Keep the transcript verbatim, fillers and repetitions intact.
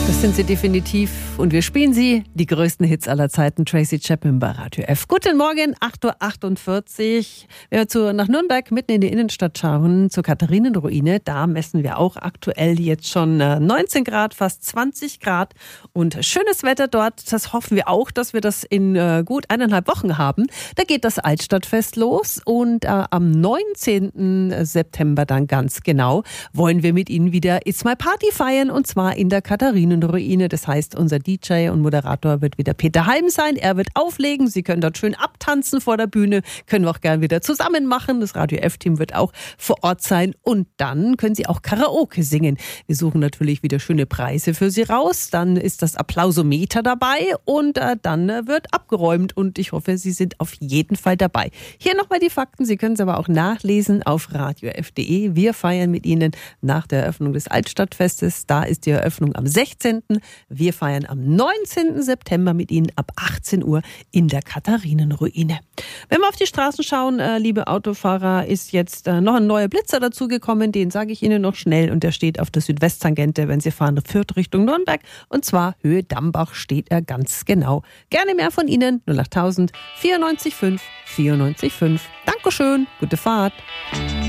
Das sind sie definitiv und wir spielen sie, die größten Hits aller Zeiten, Tracy Chapman bei Radio F. Guten Morgen, acht Uhr achtundvierzig. Wenn wir zu, nach Nürnberg mitten in die Innenstadt schauen, zur Katharinenruine, da messen wir auch aktuell jetzt schon neunzehn Grad, fast zwanzig Grad und schönes Wetter dort. Das hoffen wir auch, dass wir das in äh, gut eineinhalb Wochen haben. Da geht das Altstadtfest los und äh, am neunzehnten September dann ganz genau wollen wir mit Ihnen wieder It's My Party feiern und zwar in der Katharinenruine. Das heißt, unser D J und Moderator wird wieder Peter Heim sein. Er wird auflegen. Sie können dort schön abtanzen vor der Bühne. Können wir auch gerne wieder zusammen machen. Das Radio F-Team wird auch vor Ort sein. Und dann können Sie auch Karaoke singen. Wir suchen natürlich wieder schöne Preise für Sie raus. Dann ist das Applausometer dabei und äh, dann äh, wird abgeräumt. Und ich hoffe, Sie sind auf jeden Fall dabei. Hier nochmal die Fakten. Sie können es aber auch nachlesen auf radio f punkt de. Wir feiern mit Ihnen nach der Eröffnung des Altstadtfestes. Da ist die Eröffnung am sechzehnten Wir feiern am neunzehnten September mit Ihnen ab achtzehn Uhr in der Katharinenruine. Wenn wir auf die Straßen schauen, äh, liebe Autofahrer, ist jetzt äh, noch ein neuer Blitzer dazugekommen. Den sage ich Ihnen noch schnell und der steht auf der Südwesttangente, wenn Sie fahren, Fürth Richtung Nürnberg. Und zwar Höhe Dambach steht er ganz genau. Gerne mehr von Ihnen, null achttausend vierundneunzig fünf vierundneunzig fünf. Dankeschön, gute Fahrt.